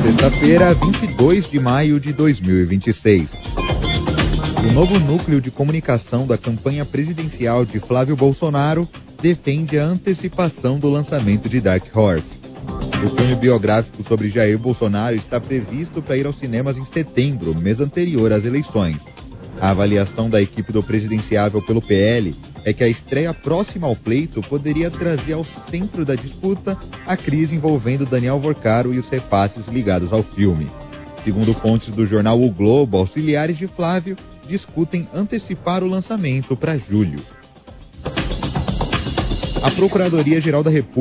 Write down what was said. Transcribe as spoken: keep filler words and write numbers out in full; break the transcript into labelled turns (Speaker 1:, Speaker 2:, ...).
Speaker 1: Sexta-feira, vinte e dois de maio de dois mil e vinte e seis. O novo núcleo de comunicação da campanha presidencial de Flávio Bolsonaro defende a antecipação do lançamento de Dark Horse. O filme biográfico sobre Jair Bolsonaro está previsto para ir aos cinemas em setembro, mês anterior às eleições. A avaliação da equipe do presidenciável pelo P L é que a estreia próxima ao pleito poderia trazer ao centro da disputa a crise envolvendo Daniel Vorcaro e os repasses ligados ao filme. Segundo fontes do jornal O Globo, auxiliares de Flávio discutem antecipar o lançamento para julho. A Procuradoria-Geral da República